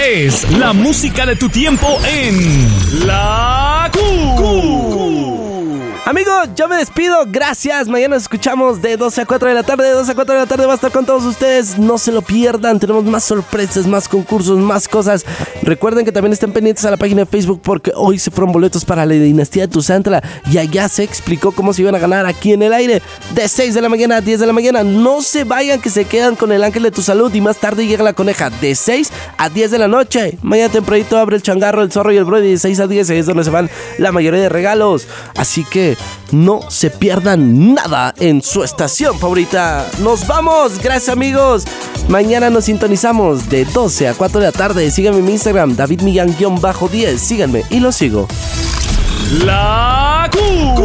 es la música de tu tiempo en La Q. Amigos, yo me despido, gracias. Mañana nos escuchamos de 12 a 4 de la tarde. De 12 a 4 de la tarde va a estar con todos ustedes. No se lo pierdan, tenemos más sorpresas, más concursos, más cosas. Recuerden que también estén pendientes a la página de Facebook, porque hoy se fueron boletos para la dinastía de Tuzantla y allá se explicó cómo se iban a ganar aquí en el aire. De 6 de la mañana a 10 de la mañana. No se vayan, que se quedan con el ángel de tu salud y más tarde llega la coneja. De 6 a 10 de la noche. Mañana tempranito abre el changarro, el zorro y el brody. De 6 a 10 es donde se van la mayoría de regalos. Así que no se pierdan nada en su estación favorita. Nos vamos, gracias amigos. Mañana nos sintonizamos de 12 a 4 de la tarde. Síganme en mi Instagram, davidmillan_10. Síganme y los sigo. La Q.